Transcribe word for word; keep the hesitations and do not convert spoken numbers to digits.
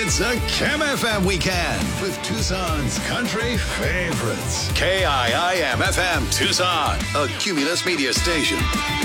It's a Chem F M weekend with Tucson's country favorites. K I I M F M Tucson, a Cumulus media station.